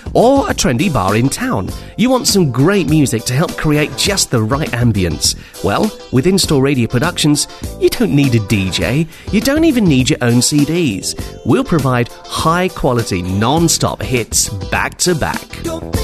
or a trendy bar in town. You want some great music to help create just the right ambience. Well, with In-Store Radio Productions, you don't need a DJ. You don't even need your own CDs. We'll provide high-quality, non-stop hits back to back.